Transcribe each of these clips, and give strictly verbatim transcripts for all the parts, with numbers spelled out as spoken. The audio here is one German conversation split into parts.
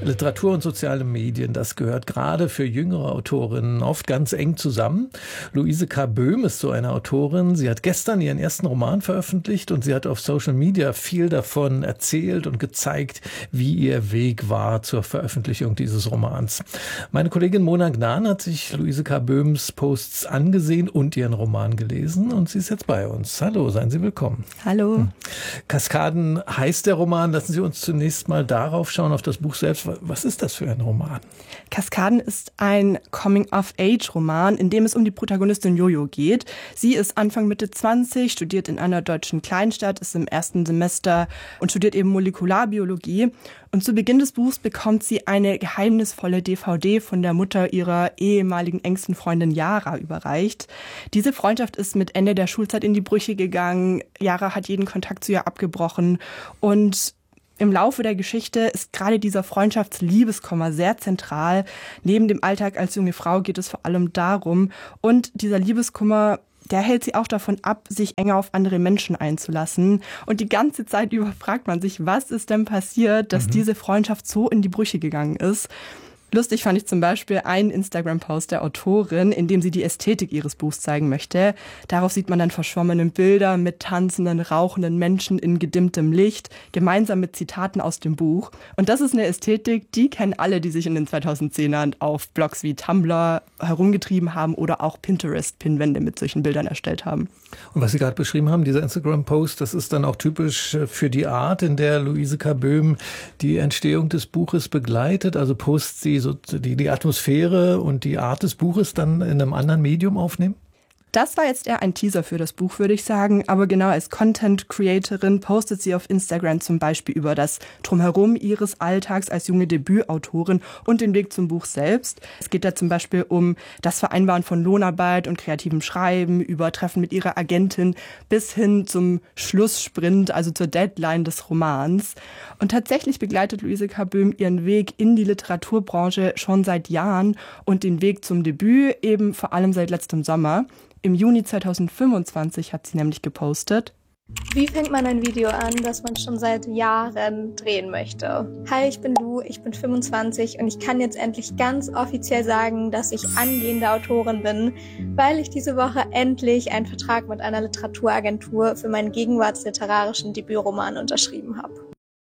Literatur und soziale Medien, das gehört gerade für jüngere Autorinnen oft ganz eng zusammen. Luise K. Böhm ist so eine Autorin. Sie hat gestern ihren ersten Roman veröffentlicht und sie hat auf Social Media viel davon erzählt und gezeigt, wie ihr Weg war zur Veröffentlichung dieses Romans. Meine Kollegin Mona Gnan hat sich Luise K. Böhms Posts angesehen und ihren Roman gelesen und sie ist jetzt bei uns. Hallo, seien Sie willkommen. Hallo. Hm. Kaskaden heißt der Roman. Lassen Sie uns zunächst mal darauf schauen, auf das Buch selbst. Was ist das für ein Roman? Kaskaden ist ein Coming-of-Age-Roman, in dem es um die Protagonistin Jojo geht. Sie ist Anfang Mitte zwanzig, studiert in einer deutschen Kleinstadt, ist im ersten Semester und studiert eben Molekularbiologie. Und zu Beginn des Buchs bekommt sie eine geheimnisvolle D V D von der Mutter ihrer ehemaligen engsten Freundin Yara überreicht. Diese Freundschaft ist mit Ende der Schulzeit in die Brüche gegangen. Yara hat jeden Kontakt zu ihr abgebrochen und im Laufe der Geschichte ist gerade dieser Freundschafts-Liebeskummer sehr zentral. Neben dem Alltag als junge Frau geht es vor allem darum. Und dieser Liebeskummer, der hält sie auch davon ab, sich enger auf andere Menschen einzulassen. Und die ganze Zeit über fragt man sich, was ist denn passiert, dass mhm. diese Freundschaft so in die Brüche gegangen ist. Lustig fand ich zum Beispiel einen Instagram-Post der Autorin, in dem sie die Ästhetik ihres Buchs zeigen möchte. Darauf sieht man dann verschwommene Bilder mit tanzenden, rauchenden Menschen in gedimmtem Licht, gemeinsam mit Zitaten aus dem Buch. Und das ist eine Ästhetik, die kennen alle, die sich in den zweitausendzehnern auf Blogs wie Tumblr herumgetrieben haben oder auch Pinterest-Pinwände mit solchen Bildern erstellt haben. Und was Sie gerade beschrieben haben, dieser Instagram-Post, das ist dann auch typisch für die Art, in der Luise K. Böhm die Entstehung des Buches begleitet. Also postet sie so die, die Atmosphäre und die Art des Buches dann in einem anderen Medium aufnehmen? Das war jetzt eher ein Teaser für das Buch, würde ich sagen. Aber genau als Content-Creatorin postet sie auf Instagram zum Beispiel über das Drumherum ihres Alltags als junge Debütautorin und den Weg zum Buch selbst. Es geht da zum Beispiel um das Vereinbaren von Lohnarbeit und kreativem Schreiben, über Treffen mit ihrer Agentin bis hin zum Schlusssprint, also zur Deadline des Romans. Und tatsächlich begleitet Luise K. Böhm ihren Weg in die Literaturbranche schon seit Jahren und den Weg zum Debüt eben vor allem seit letztem Sommer. Im Juni zweitausendfünfundzwanzig hat sie nämlich gepostet: Wie fängt man ein Video an, das man schon seit Jahren drehen möchte? Hi, ich bin Lu, ich bin fünfundzwanzig und ich kann jetzt endlich ganz offiziell sagen, dass ich angehende Autorin bin, weil ich diese Woche endlich einen Vertrag mit einer Literaturagentur für meinen gegenwartsliterarischen Debütroman unterschrieben habe.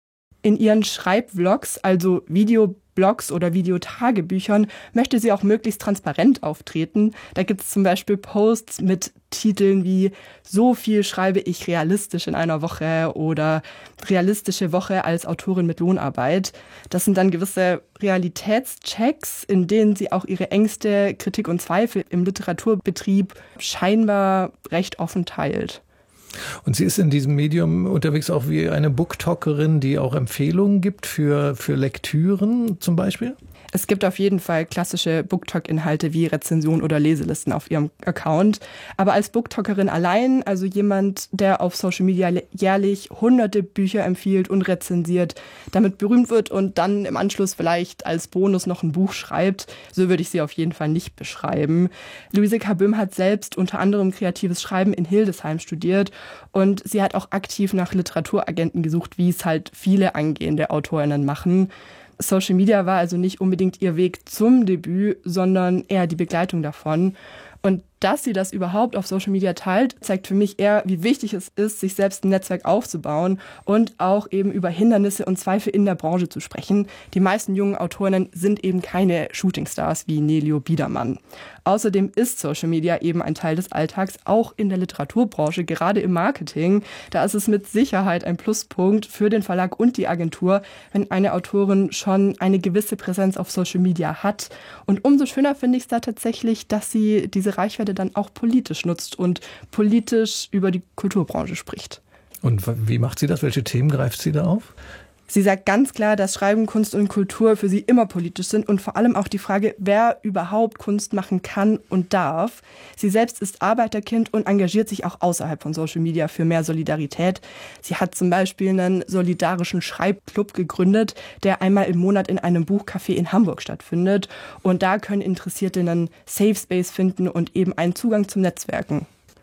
In ihren Schreibvlogs, also Videoblogs oder Videotagebüchern, möchte sie auch möglichst transparent auftreten. Da gibt es zum Beispiel Posts mit Titeln wie "So viel schreibe ich realistisch in einer Woche" oder "Realistische Woche als Autorin mit Lohnarbeit". Das sind dann gewisse Realitätschecks, in denen sie auch ihre Ängste, Kritik und Zweifel im Literaturbetrieb scheinbar recht offen teilt. Und sie ist in diesem Medium unterwegs auch wie eine Booktalkerin, die auch Empfehlungen gibt für, für Lektüren zum Beispiel? Es gibt auf jeden Fall klassische Booktalk-Inhalte wie Rezensionen oder Leselisten auf ihrem Account. Aber als Booktalkerin allein, also jemand, der auf Social Media jährlich hunderte Bücher empfiehlt und rezensiert, damit berühmt wird und dann im Anschluss vielleicht als Bonus noch ein Buch schreibt, so würde ich sie auf jeden Fall nicht beschreiben. Luise K. Böhm hat selbst unter anderem kreatives Schreiben in Hildesheim studiert und sie hat auch aktiv nach Literaturagenten gesucht, wie es halt viele angehende AutorInnen machen. Social Media war also nicht unbedingt ihr Weg zum Debüt, sondern eher die Begleitung davon. Und dass sie das überhaupt auf Social Media teilt, zeigt für mich eher, wie wichtig es ist, sich selbst ein Netzwerk aufzubauen und auch eben über Hindernisse und Zweifel in der Branche zu sprechen. Die meisten jungen Autorinnen sind eben keine Shootingstars wie Nelio Biedermann. Außerdem ist Social Media eben ein Teil des Alltags, auch in der Literaturbranche, gerade im Marketing. Da ist es mit Sicherheit ein Pluspunkt für den Verlag und die Agentur, wenn eine Autorin schon eine gewisse Präsenz auf Social Media hat. Und umso schöner finde ich es da tatsächlich, dass sie diese Reichweite dann auch politisch nutzt und politisch über die Kulturbranche spricht. Und wie macht sie das? Welche Themen greift sie da auf? Sie sagt ganz klar, dass Schreiben, Kunst und Kultur für sie immer politisch sind und vor allem auch die Frage, wer überhaupt Kunst machen kann und darf. Sie selbst ist Arbeiterkind und engagiert sich auch außerhalb von Social Media für mehr Solidarität. Sie hat zum Beispiel einen solidarischen Schreibclub gegründet, der einmal im Monat in einem Buchcafé in Hamburg stattfindet. Und da können Interessierte einen Safe Space finden und eben einen Zugang zum Netzwerken.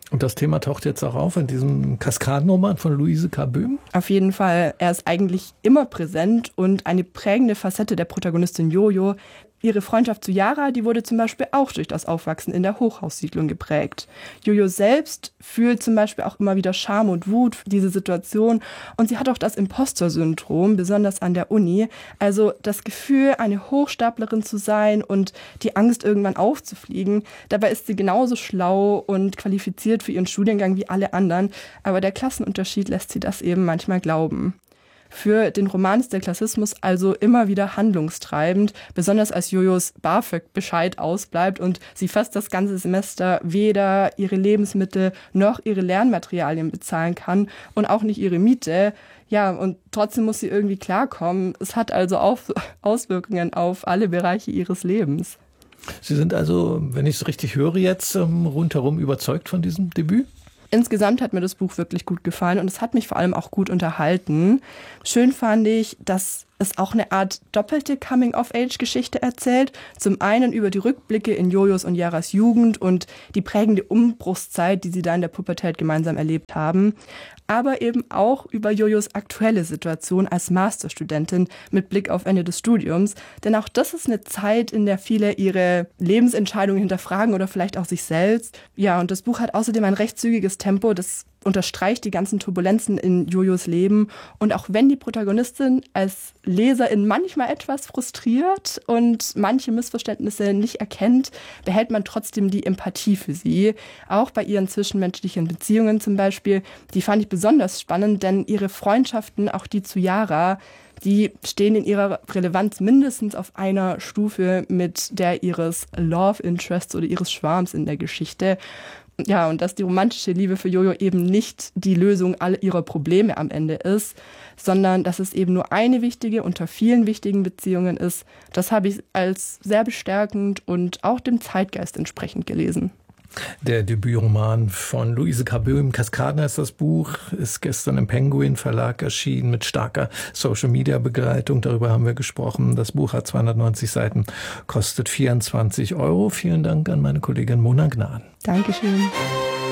Und das Thema taucht jetzt auch auf in diesem Kaskadenroman von Luise K. Böhm? Auf jeden Fall. Er ist eigentlich immer präsent und eine prägende Facette der Protagonistin Jojo. Ihre Freundschaft zu Yara, die wurde zum Beispiel auch durch das Aufwachsen in der Hochhaussiedlung geprägt. Jojo selbst fühlt zum Beispiel auch immer wieder Scham und Wut für diese Situation und sie hat auch das Imposter-Syndrom, besonders an der Uni. Also das Gefühl, eine Hochstaplerin zu sein und die Angst, irgendwann aufzufliegen. Dabei ist sie genauso schlau und qualifiziert für ihren Studiengang wie alle anderen, aber der Klassenunterschied lässt sie das eben manchmal glauben. Für den Roman ist der Klassismus also immer wieder handlungstreibend, besonders als Jojos BAföG-Bescheid ausbleibt und sie fast das ganze Semester weder ihre Lebensmittel noch ihre Lernmaterialien bezahlen kann und auch nicht ihre Miete. Ja, und trotzdem muss sie irgendwie klarkommen. Es hat also auch Auswirkungen auf alle Bereiche ihres Lebens. Sie sind also, wenn ich es richtig höre jetzt, rundherum überzeugt von diesem Debüt? Insgesamt hat mir das Buch wirklich gut gefallen und es hat mich vor allem auch gut unterhalten. Schön fand ich, dass es auch eine Art doppelte Coming-of-Age-Geschichte erzählt. Zum einen über die Rückblicke in Jojos und Yaras Jugend und die prägende Umbruchszeit, die sie da in der Pubertät gemeinsam erlebt haben. Aber eben auch über Jojos aktuelle Situation als Masterstudentin mit Blick auf Ende des Studiums. Denn auch das ist eine Zeit, in der viele ihre Lebensentscheidungen hinterfragen oder vielleicht auch sich selbst. Ja, und das Buch hat außerdem ein recht zügiges Tempo, das unterstreicht die ganzen Turbulenzen in Jojos Leben. Und auch wenn die Protagonistin als Leserin manchmal etwas frustriert und manche Missverständnisse nicht erkennt, behält man trotzdem die Empathie für sie. Auch bei ihren zwischenmenschlichen Beziehungen zum Beispiel, die fand ich besonders spannend, denn ihre Freundschaften, auch die zu Yara, die stehen in ihrer Relevanz mindestens auf einer Stufe mit der ihres Love Interests oder ihres Schwarms in der Geschichte. Ja, und dass die romantische Liebe für Jojo eben nicht die Lösung aller ihrer Probleme am Ende ist, sondern dass es eben nur eine wichtige unter vielen wichtigen Beziehungen ist, das habe ich als sehr bestärkend und auch dem Zeitgeist entsprechend gelesen. Der Debütroman von Luise K. Böhm, Kaskaden heißt das Buch, ist gestern im Penguin Verlag erschienen mit starker Social-Media-Begleitung. Darüber haben wir gesprochen. Das Buch hat zweihundertneunzig Seiten, kostet vierundzwanzig Euro. Vielen Dank an meine Kollegin Mona Gnaden. Dankeschön.